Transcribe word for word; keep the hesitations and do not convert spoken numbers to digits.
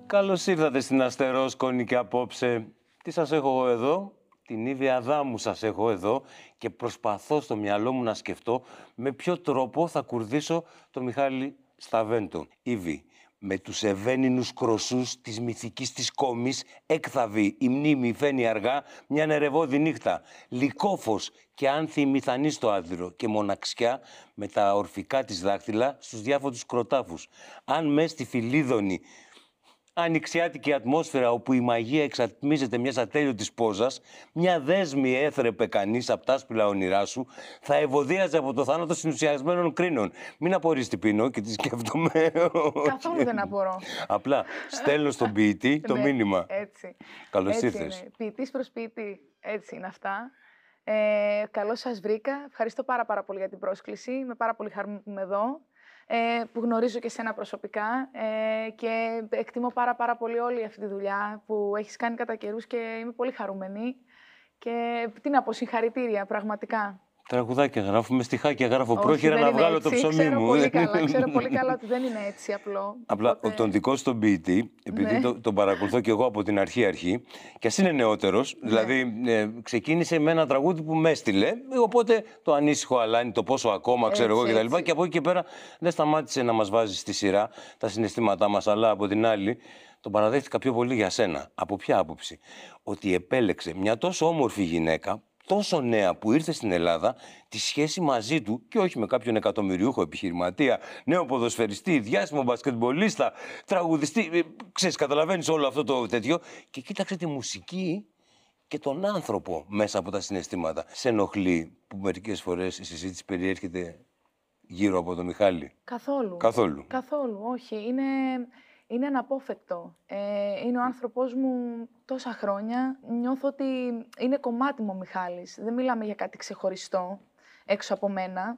Καλώς ήρθατε στην Αστερόσκονη και απόψε. Τι σας έχω εγώ εδώ? Την Ήβη Αδάμου σας έχω εδώ και προσπαθώ στο μυαλό μου να σκεφτώ με ποιο τρόπο θα κουρδίσω το Μιχάλη Σταβέντο. Ήβη, με τους ευαίνινους κροσούς της μυθικής της κόμης έκθαβη η μνήμη φαίνει αργά μια νερεβόδη νύχτα. Λυκόφως και άνθη μηθανή στο άδειρο και μοναξιά με τα ορφικά της δάχτυλα στους διάφορους κροτάφους. Αν μες στη Φιλίδωνη ανοιξιάτικη ατμόσφαιρα όπου η μαγεία εξατμίζεται μιας ατέλειωτης πόζας, μια δέσμη έθρεπε κανείς απ' τα σπηλα όνειρά σου, θα ευωδίαζε από το θάνατο συνουσιασμένων κρίνων. Μην απορείς τι πίνω και τι σκέφτομαι. Καθόλου δεν απορώ. Απλά στέλνω στον ποιητή το μήνυμα. Έτσι. Καλώς Έτσι ήρθες. Είναι. Ποιητής προς ποιητή. Έτσι είναι αυτά. Ε, καλώς σας βρήκα. Ευχαριστώ πάρα, πάρα πολύ για την πρόσκληση. Είμαι πάρα πολύ χαρούμενη που είμαι εδώ. Ε, που γνωρίζω και σένα προσωπικά ε, και εκτιμώ πάρα πάρα πολύ όλη αυτή τη δουλειά που έχεις κάνει κατά καιρούς και είμαι πολύ χαρούμενη και τι να πω, συγχαρητήρια πραγματικά. Τραγουδάκια γράφουμε, στιχάκια γράφω. Όχι, πρόχειρα δεν να είναι βγάλω έτσι. το ψωμί ξέρω μου. Πολύ καλά, ξέρω πολύ καλά ότι δεν είναι έτσι απλό. Απλά Οπότε... τον δικό σου τον ποιητή, επειδή ναι. το, τον παρακολουθώ και εγώ από την αρχή αρχή, και ας είναι νεότερος, ναι. δηλαδή ε, ξεκίνησε με ένα τραγούδι που με έστειλε, οπότε το ανήσυχο αλάνι, το πόσο ακόμα, ξέρω έτσι, εγώ κτλ. Έτσι. Και από εκεί και πέρα δεν σταμάτησε να μας βάζει στη σειρά τα συναισθήματά μας, αλλά από την άλλη τον παραδέχτηκα πιο πολύ για σένα. Από ποια άποψη? Ότι επέλεξε μια τόσο όμορφη γυναίκα, τόσο νέα που ήρθε στην Ελλάδα, τη σχέση μαζί του και όχι με κάποιον εκατομμυριούχο επιχειρηματία, νέο ποδοσφαιριστή, διάσημο μπασκετμπολίστα, τραγουδιστή. Ε, ξέρεις, καταλαβαίνεις όλο αυτό το τέτοιο. Και κοίταξε τη μουσική και τον άνθρωπο μέσα από τα συναισθήματα. Σε ενοχλεί που μερικές φορές η συζήτηση περιέρχεται γύρω από τον Μιχάλη? Καθόλου. Καθόλου. Καθόλου, όχι. Είναι, είναι αναπόφευκτο. Ε, είναι ο άνθρωπός μου τόσα χρόνια. Νιώθω ότι είναι κομμάτι μου ο Μιχάλης. Δεν μιλάμε για κάτι ξεχωριστό έξω από μένα.